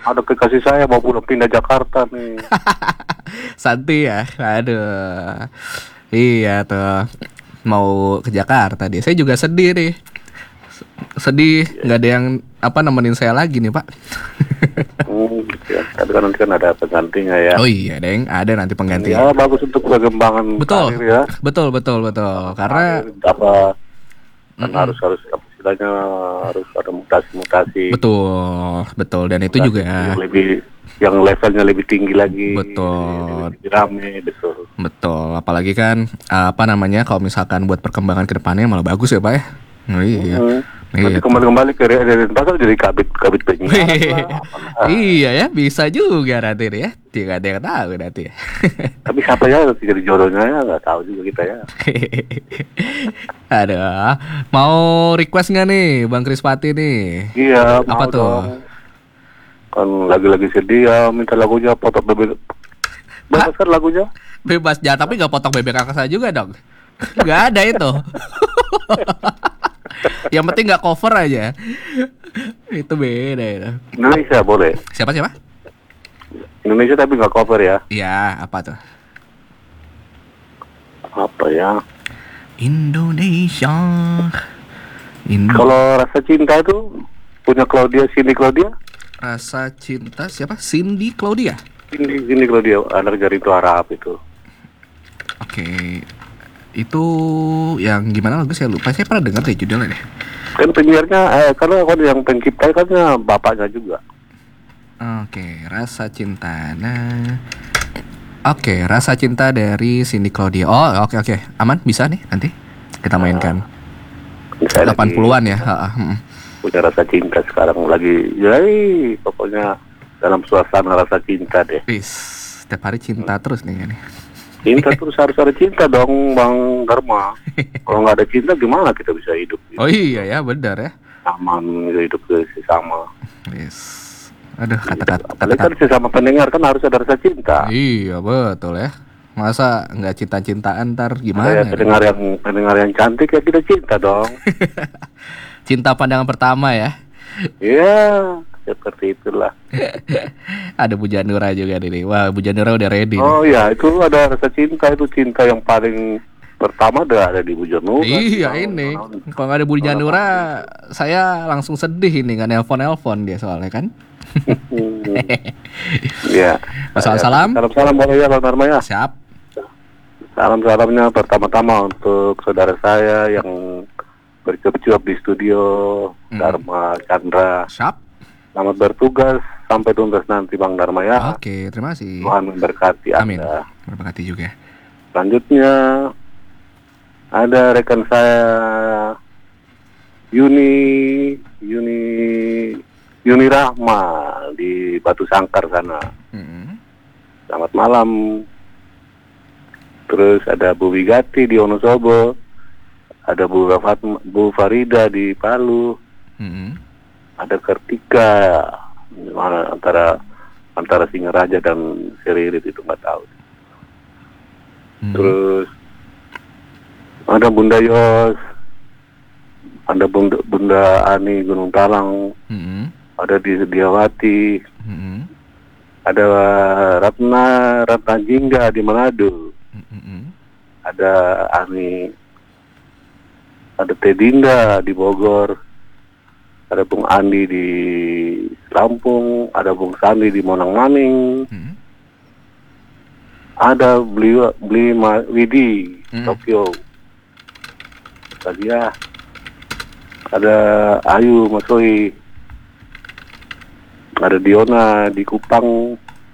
ada kekasih saya mau pulang pindah Jakarta nih. Santi ya. Aduh. Iya tuh. Mau ke Jakarta dia. Saya juga sedih nih. Sedih nggak ada yang nemenin saya lagi nih, Pak. Gitu ya. Tapi kan nanti kan ada penggantinya ya. Oh iya, Deng, ada nanti pengganti. Ya bagus untuk perkembangan Betul. karir ya. Betul. Karena Apa kan harus apa istilahnya harus ada mutasi-mutasi. betul dan itu juga yang levelnya lebih tinggi lagi. betul. Lebih rame, betul. Apalagi kan kalau misalkan buat perkembangan ke depannya malah bagus ya, Pak ya. Oh, iya. Nanti kembali ke pasar jadi kabit penyiaran lah. Iya ya, bisa juga nanti ya. Tidak ada yang tahu nanti ya. Tapi siapa ya jadi jodohnya ya nggak tahu juga kita ya. Aduh, mau request nggak nih Bang Krispati nih? Iya. Apa tuh? Dong. Kan lagi-lagi sedih ya, minta lagunya potong bebek. Bebas kan lagunya? Bebas ya, tapi nggak potong bebek kakak saya juga dong. Nggak ada itu. Yang penting nggak cover aja. Itu beda itu. Indonesia boleh. Siapa? Indonesia tapi nggak cover ya? Iya, apa tuh? Apa ya? Indonesia. Kalau Rasa Cinta itu punya Cindy Claudia. Rasa Cinta siapa? Cindy Claudia. Cindy Claudia, anak dari itu Arab itu. Oke. Itu yang gimana lagu saya lupa. Saya pernah dengar deh judulnya deh. Kan penyiarnya karena kan yang pencipta kan bapaknya juga. Oke, Rasa Cinta. Nah. Oke, Rasa Cinta dari Cindy Claudia. Oh, oke. Aman, bisa nih nanti kita mainkan. 80-an ya. Punya Rasa Cinta sekarang lagi. Pokoknya dalam suasana rasa cinta deh. Setiap hari cinta terus nih. Cinta terus harus ada cinta dong, Bang Dharma. Kalau nggak ada cinta gimana kita bisa hidup? Oh iya ya, benar ya. Aman hidup sesama. Aduh, kata-kata kan sesama pendengar kan harus ada rasa cinta. Iya, betul ya. Masa nggak cinta-cintaan ntar gimana? Pendengar yang cantik ya kita cinta dong. Cinta pandangan pertama ya. Iya, seperti itulah. Ada Bu Janura juga nih. Wah, Bu Janura udah ready. Oh iya, itu ada rasa cinta, itu cinta yang paling pertama ada di Bu Janura. Iya ini. Kalau nggak ada Bu Janura, saya langsung sedih ini nggak nelpon dia soalnya kan. Iya. Salam boleh ya Bang Dharma ya. Siap. Salamnya pertama-tama untuk saudara saya yang bercuap di studio, Dharma Chandra. Siap. Selamat bertugas sampai tuntas nanti Bang Dharma ya. Oke, terima kasih. Tuhan memberkati Anda. Amin. Memberkati juga. Selanjutnya ada rekan saya Yuni Rahma di Batu Sangkar sana. Selamat malam. Terus ada Bu Wigati di Wonosobo. Ada Bu Farida di Palu. Ada Kartika antara Singaraja dan Seririt itu nggak tahu. Terus ada Bunda Yos, ada Bunda Ani Gunung Talang, ada di Sediawati, ada Ratna Jingga di Manado, ada Ani, ada Tedinda di Bogor, ada Bung Andi di Lampung, ada Bung Sandi di Monang Maning, ada Bli Widi Tokyo, tadi ya, ada Ayu Masoi, ada Diona di Kupang,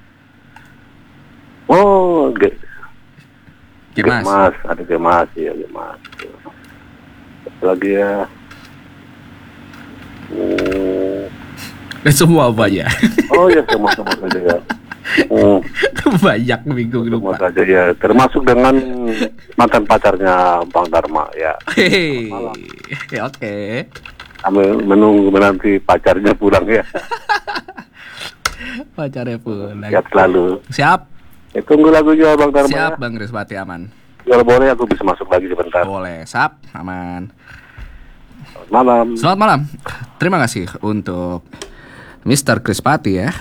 Gemas, ada Gemas ya Gemas, lagi ya. Semua apa ya? Oh ya semua saja ya. Banyak bingung lupa. Semua saja ya, termasuk dengan mantan pacarnya Bang Dharma ya. Oke. Kami menanti pacarnya pulang ya. Pacarnya pulang. Siap selalu. Siap. Tunggu lagunya Bang Dharma. Siap ya. Bang Krispati, aman. Kalau boleh aku bisa masuk lagi sebentar. Boleh, siap, aman. Selamat malam. Selamat malam. Terima kasih untuk Mr. Krispati ya.